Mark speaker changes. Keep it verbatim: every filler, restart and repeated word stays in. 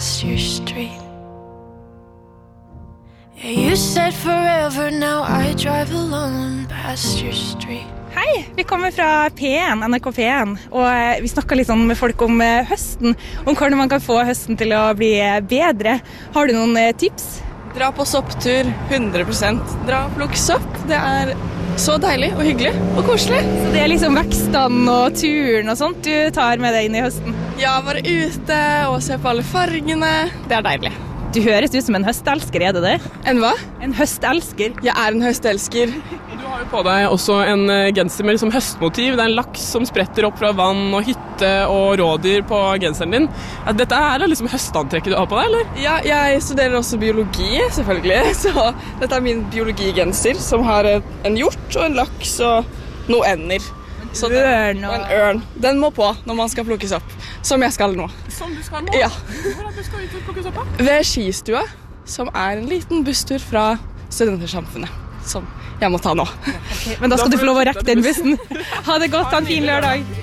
Speaker 1: past your street. Yeah, you said forever, now I drive alone past your street.
Speaker 2: Hei, vi kommer fra P en, N R K P en, og vi snakker litt sånn med folk om høsten, om hvordan man kan få høsten til å bli bedre. Har du noen tips?
Speaker 3: Dra på sopptur, hundre prosent. Dra og plukk sopp, det er så deilig og hyggelig og koselig.
Speaker 2: Så det er liksom vekstene og turen og sånt du tar med deg inn i høsten?
Speaker 3: Ja, være ute og se på alle fargene, det er deilig.
Speaker 2: Du høres ut som en høstelsker, er det det?
Speaker 3: En hva?
Speaker 2: En høstelsker.
Speaker 3: Jeg er en høstelsker.
Speaker 4: Du har jo på deg også en genser med liksom høstmotiv. Det er en laks som spretter opp fra vann og hytte og rådyr på genseren din. Dette er liksom høstantrekket du har på deg, eller?
Speaker 3: Ja, jeg studerer også biologi, selvfølgelig. Så dette er min biologigenser som har en hjort og en laks og noen ender. Så den,
Speaker 2: ørn
Speaker 3: og en ørn. Den må på når man skal plukke sopp. Som jeg skal nå.
Speaker 4: Som du skal nå?
Speaker 3: Ja.
Speaker 4: Hvor er det du skal ut og plukke sopp?
Speaker 3: Ved skistua, som er en liten busstur fra Studentersamfunnet, som jeg må ta nå.
Speaker 2: Okay, men da skal du få lov å rekke den bussen. Ha det godt, ha en fin lørdag.